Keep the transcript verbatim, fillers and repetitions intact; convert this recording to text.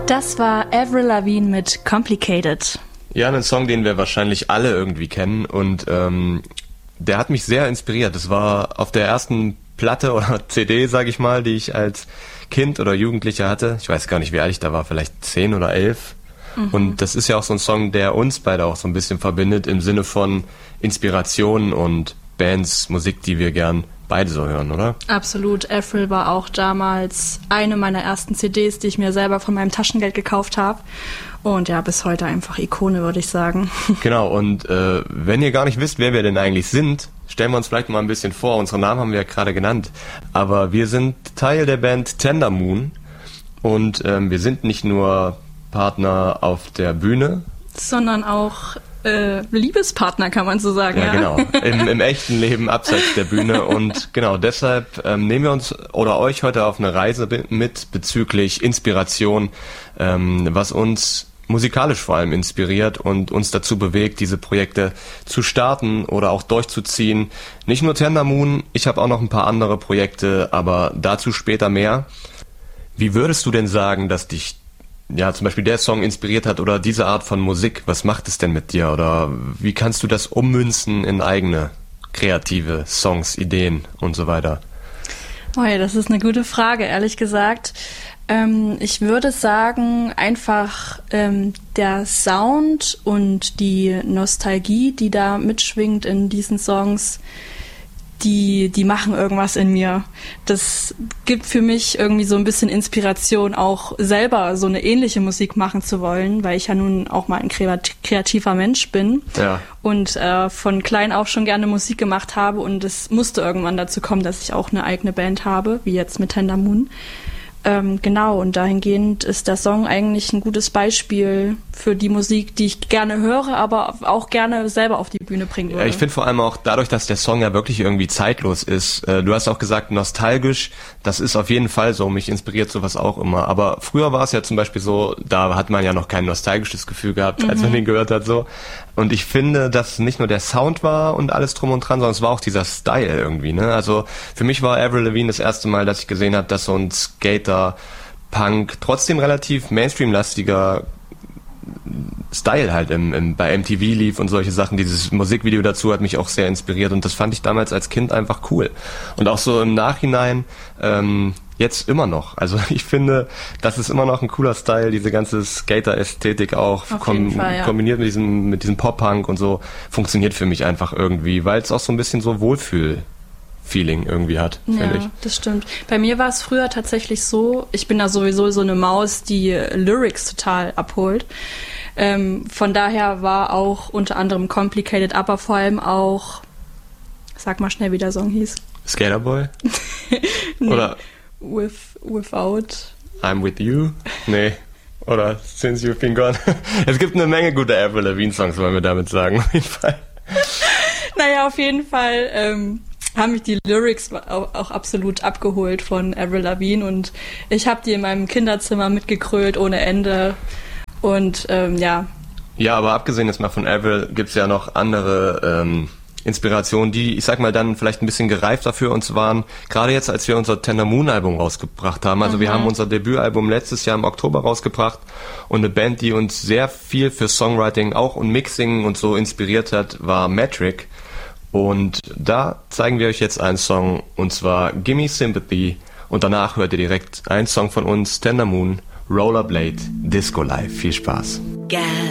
Das war Avril Lavigne mit Complicated. Ja, ein Song, den wir wahrscheinlich alle irgendwie kennen und ähm, der hat mich sehr inspiriert. Das war auf der ersten Platte oder C D, sag ich mal, die ich als Kind oder Jugendlicher hatte. Ich weiß gar nicht, wie alt ich da war, vielleicht zehn oder elf. Mhm. Und das ist ja auch so ein Song, der uns beide auch so ein bisschen verbindet im Sinne von Inspiration und Bands, Musik, die wir gern beide so hören, oder? Absolut. Avril war auch damals eine meiner ersten C Ds, die ich mir selber von meinem Taschengeld gekauft habe. Und ja, bis heute einfach Ikone, würde ich sagen. Genau, und äh, wenn ihr gar nicht wisst, wer wir denn eigentlich sind, stellen wir uns vielleicht mal ein bisschen vor. Unsere Namen haben wir ja gerade genannt. Aber wir sind Teil der Band Tender Moon. Und ähm, wir sind nicht nur Partner auf der Bühne, sondern auch Äh, Liebespartner, kann man so sagen. Ja, ja. genau. Im, Im echten Leben abseits der Bühne. Und genau deshalb ähm, nehmen wir uns oder euch heute auf eine Reise be- mit bezüglich Inspiration, ähm, was uns musikalisch vor allem inspiriert und uns dazu bewegt, diese Projekte zu starten oder auch durchzuziehen. Nicht nur Tender Moon, ich habe auch noch ein paar andere Projekte, aber dazu später mehr. Wie würdest du denn sagen, dass dich ja, zum Beispiel der Song inspiriert hat oder diese Art von Musik, was macht es denn mit dir? Oder wie kannst du das ummünzen in eigene kreative Songs, Ideen und so weiter? Oh ja, das ist eine gute Frage, ehrlich gesagt. Ähm, ich würde sagen, einfach ähm, der Sound und die Nostalgie, die da mitschwingt in diesen Songs, die, die machen irgendwas in mir. Das gibt für mich irgendwie so ein bisschen Inspiration, auch selber so eine ähnliche Musik machen zu wollen, weil ich ja nun auch mal ein kreativer Mensch bin. Ja. Und äh, von klein auf schon gerne Musik gemacht habe und es musste irgendwann dazu kommen, dass ich auch eine eigene Band habe, wie jetzt mit Tender Moon. Ähm, genau, und dahingehend ist der Song eigentlich ein gutes Beispiel für die Musik, die ich gerne höre, aber auch gerne selber auf die Bühne bringen würde. Ja, ich finde vor allem auch dadurch, dass der Song ja wirklich irgendwie zeitlos ist. Äh, du hast auch gesagt, nostalgisch, das ist auf jeden Fall so, mich inspiriert sowas auch immer. Aber früher war es ja zum Beispiel so, da hat man ja noch kein nostalgisches Gefühl gehabt, als mhm. man ihn gehört hat. So. Und ich finde, dass nicht nur der Sound war und alles drum und dran, sondern es war auch dieser Style irgendwie. Ne? Also für mich war Avril Lavigne das erste Mal, dass ich gesehen habe, dass so ein Skater, Punk, trotzdem relativ Mainstream-lastiger Style halt im, im, bei M T V lief und solche Sachen. Dieses Musikvideo dazu hat mich auch sehr inspiriert und das fand ich damals als Kind einfach cool. Und auch so im Nachhinein ähm, jetzt immer noch. Also ich finde, das ist immer noch ein cooler Style, diese ganze Skater-Ästhetik auch kom- Fall, ja. kombiniert mit diesem, mit diesem Pop-Punk und so, funktioniert für mich einfach irgendwie, weil es auch so ein bisschen so Wohlfühl Feeling irgendwie hat, ja, finde ich. Ja, das stimmt. Bei mir war es früher tatsächlich so, ich bin da sowieso so eine Maus, die Lyrics total abholt. Ähm, von daher war auch unter anderem Complicated, aber vor allem auch, sag mal schnell, wie der Song hieß. Skaterboy? Nee. Oder With, Without? I'm With You? Nee. Oder Since You've Been Gone? Es gibt eine Menge gute Avril Lavigne Songs, wollen wir damit sagen. Auf jeden Fall. Naja, auf jeden Fall ähm, haben mich die Lyrics auch, auch absolut abgeholt von Avril Lavigne und ich habe die in meinem Kinderzimmer mitgegrölt ohne Ende und ähm, ja. Ja, aber abgesehen jetzt mal von Avril gibt's ja noch andere ähm, Inspirationen, die, ich sag mal, dann vielleicht ein bisschen gereifter für uns waren. Gerade jetzt, als wir unser Tender Moon Album rausgebracht haben. Also mhm. wir haben unser Debütalbum letztes Jahr im Oktober rausgebracht und eine Band, die uns sehr viel für Songwriting auch und Mixing und so inspiriert hat, war Metric. Und da zeigen wir euch jetzt einen Song, und zwar Gimme Sympathy. Und danach hört ihr direkt einen Song von uns, Tender Moon, Rollerblade, Disco Life. Viel Spaß.